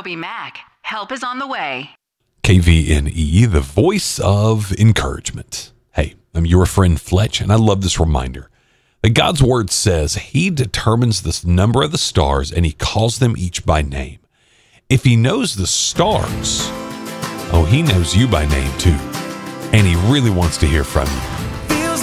TobyMac. Help is on the way. KVNE, the voice of encouragement. Hey, I'm your friend Fletch, and I love this reminder that God's word says he determines the number of the stars and he calls them each by name. If he knows the stars, he knows you by name too. And he really wants to hear from you.